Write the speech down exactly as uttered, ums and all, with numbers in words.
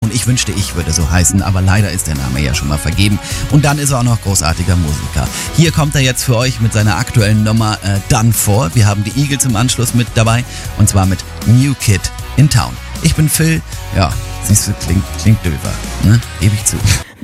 Town. Ich wünschte, ich würde so heißen, aber leider ist der Name ja schon mal vergeben. Und dann ist er auch noch großartiger Musiker. Hier kommt er jetzt für euch mit seiner aktuellen Nummer äh, Done For. Wir haben die Eagles im Anschluss mit dabei und zwar mit New Kid in Town. Ich bin Phil. Ja, siehst du, klingt, klingt döver, ne? Gebe ich zu.